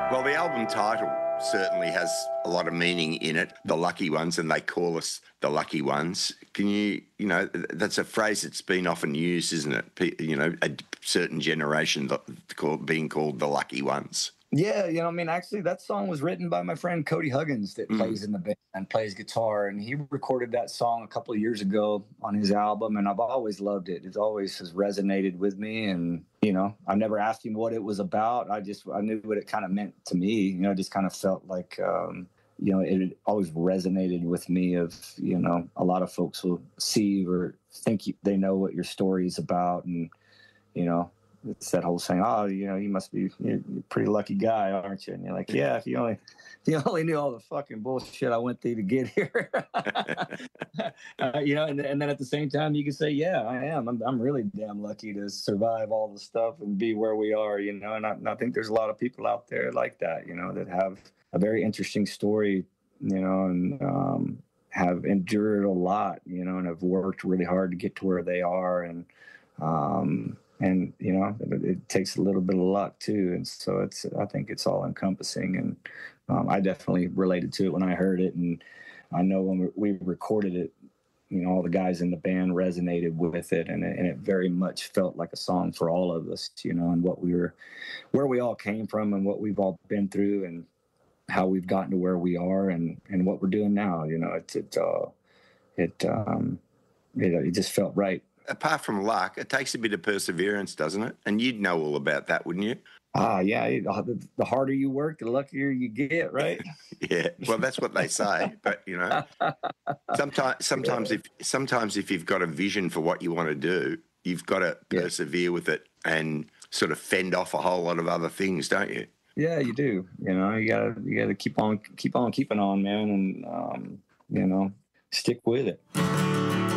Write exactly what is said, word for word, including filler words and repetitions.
Well, the album title certainly has a lot of meaning in it, the lucky ones, and they call us the lucky ones. Can you, you know, that's a phrase that's been often used, isn't it? You know, a certain generation being called the lucky ones. Yeah, you know, I mean, actually, that song was written by my friend Cody Huggins that mm. plays in the band and plays guitar, and he recorded that song a couple of years ago on his album, and I've always loved it. It always has resonated with me, and, you know, I never asked him what it was about. I just, I knew what it kind of meant to me. You know, it just kind of felt like, um, you know, it always resonated with me of, you know, a lot of folks will see or think you, they know what your story is about, and, you know, it's that whole saying, oh, you know, you must be you're a pretty lucky guy, aren't you? And you're like, yeah, if you only if you only knew all the fucking bullshit I went through to get here. uh, you know, and, and then at the same time, you can say, yeah, I am. I'm, I'm really damn lucky to survive all the stuff and be where we are, you know. And I, and I think there's a lot of people out there like that, you know, that have a very interesting story, you know, and um, have endured a lot, you know, and have worked really hard to get to where they are. And, um, And, you know, it, it takes a little bit of luck, too. And so it's, I think it's all encompassing. And um, I definitely related to it when I heard it. And I know when we recorded it, you know, all the guys in the band resonated with it. And it, and it very much felt like a song for all of us, you know, and what we were, where we all came from and what we've all been through and how we've gotten to where we are and, and what we're doing now. You know, it, it, uh, it, um, it, it just felt right. Apart from luck, it takes a bit of perseverance, doesn't it? And you'd know all about that, wouldn't you? Ah, yeah. The harder you work, the luckier you get, right? Yeah. Well, that's what they say. But you know, sometimes, sometimes if sometimes if you've got a vision for what you want to do, you've got to persevere yeah. with it and sort of fend off a whole lot of other things, don't you? Yeah, you do. You know, you gotta you gotta keep on keep on keeping on, man, and um, you know, stick with it.